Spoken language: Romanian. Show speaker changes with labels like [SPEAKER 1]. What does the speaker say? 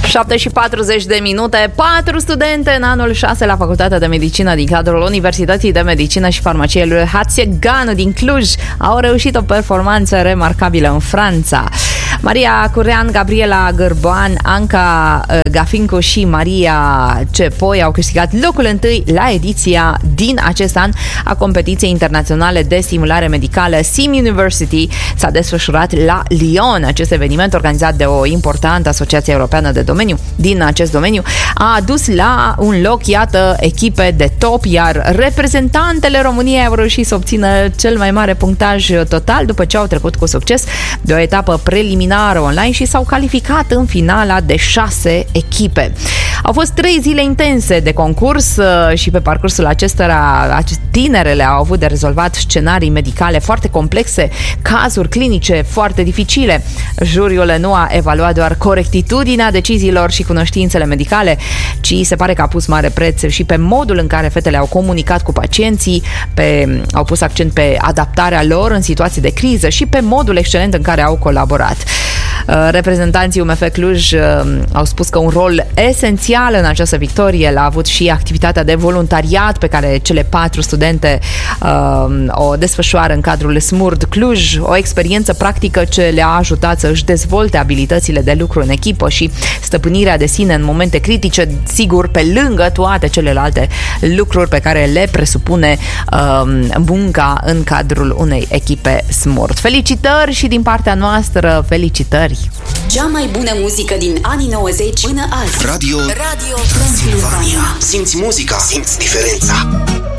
[SPEAKER 1] 7:40, 4 studente în anul 6 la Facultatea de Medicină din cadrul Universității de Medicină și Farmacie lui Hațeganu din Cluj au reușit o performanță remarcabilă în Franța. Maria Curean, Gabriela Gârboan, Anca Gafincu și Maria Cepoi au câștigat locul întâi la ediția din acest an a competiției internaționale de stimulare medicală SIM University. S-a desfășurat la Lyon. Acest eveniment, organizat de o importantă asociație europeană de domeniu, din acest domeniu, a adus la un loc, iată, echipe de top, iar reprezentantele României au reușit să obțină cel mai mare punctaj total după ce au trecut cu succes de o etapă preliminară online și s-au calificat în finala de 6 echipe. Au fost 3 zile intense de concurs și pe parcursul acestora tinerele au avut de rezolvat scenarii medicale foarte complexe, cazuri clinice foarte dificile. Juriul nu a evaluat doar corectitudinea deciziilor și cunoștințele medicale, ci se pare că a pus mare preț și pe modul în care fetele au comunicat cu pacienții, au pus accent pe adaptarea lor în situații de criză și pe modul excelent în care au colaborat. Reprezentanții UMF Cluj au spus că un rol esențial în această victorie l-a avut și activitatea de voluntariat pe care cele 4 studente o desfășoară în cadrul SMURD Cluj, o experiență practică ce le-a ajutat să își dezvolte abilitățile de lucru în echipă și stăpânirea de sine în momente critice, sigur, pe lângă toate celelalte lucruri pe care le presupune munca în cadrul unei echipe SMURD. Felicitări și din partea noastră, felicitări!
[SPEAKER 2] Cea mai bună muzică din anii 90 până azi.
[SPEAKER 3] Radio Transilvania. Simți muzica, simți diferența.